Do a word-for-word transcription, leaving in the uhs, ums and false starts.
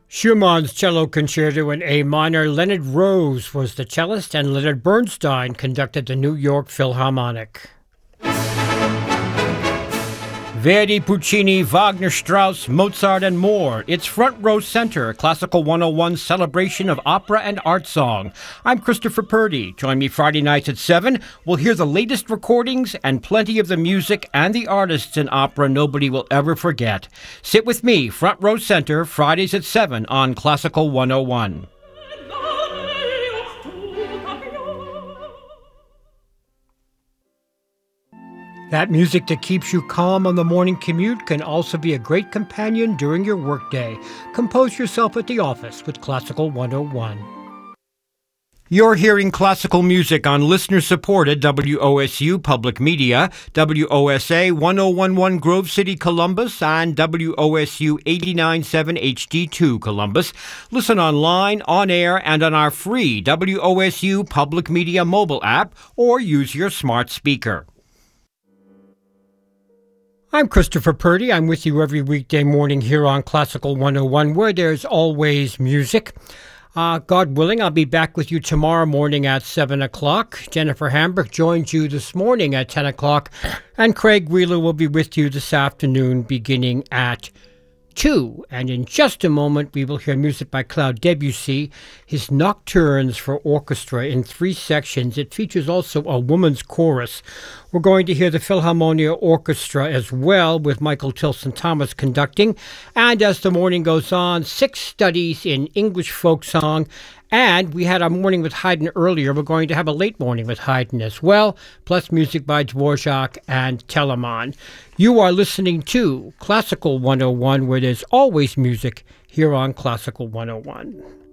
Schumann's Cello Concerto in A minor. Leonard Rose was the cellist, and Leonard Bernstein conducted the New York Philharmonic. Verdi, Puccini, Wagner, Strauss, Mozart, and more. It's Front Row Center, Classical one oh one celebration of opera and art song. I'm Christopher Purdy. Join me Friday nights at seven. We'll hear the latest recordings and plenty of the music and the artists in opera nobody will ever forget. Sit with me, Front Row Center, Fridays at seven on Classical one oh one. That music that keeps you calm on the morning commute can also be a great companion during your workday. Compose yourself at the office with Classical one oh one. You're hearing classical music on listener-supported W O S U Public Media, W O S A one oh one point one Grove City, Columbus, and W O S U eighty-nine point seven H D two Columbus. Listen online, on air, and on our free W O S U Public Media mobile app, or use your smart speaker. I'm Christopher Purdy. I'm with you every weekday morning here on Classical one oh one, where there's always music. Uh, God willing, I'll be back with you tomorrow morning at seven o'clock. Jennifer Hambrick joins you this morning at ten o'clock, and Craig Wheeler will be with you this afternoon beginning at two. And in just a moment, we will hear music by Claude Debussy, his Nocturnes for Orchestra in three sections. It features also a woman's chorus. We're going to hear the Philharmonia Orchestra as well, with Michael Tilson Thomas conducting. And as the morning goes on, six studies in English folk song. And we had our morning with Haydn earlier. We're going to have a late morning with Haydn as well, plus music by Dvorak and Telemann. You are listening to Classical one oh one, where there's always music here on Classical one oh one.